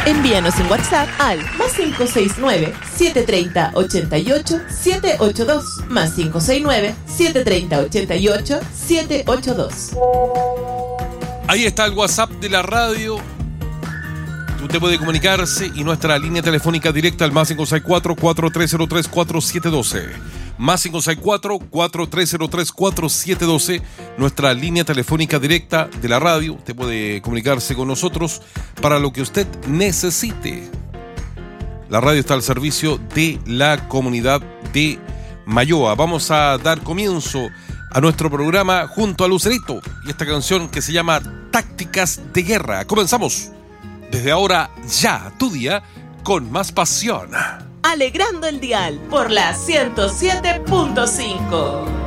Envíanos un WhatsApp al +569-730-88-782, +569-730-88-782. Ahí está el WhatsApp de la radio. Usted puede comunicarse y nuestra línea telefónica directa al +564-4303-4712. +564-4303-4712. Nuestra línea telefónica directa de la radio. Usted puede comunicarse con nosotros para lo que usted necesite. La radio está al servicio de la comunidad de Mayoa. Vamos a dar comienzo a nuestro programa junto a Lucerito y esta canción que se llama Tácticas de Guerra. Comenzamos desde ahora ya tu día con más pasión. Alegrando el dial por la 107.5.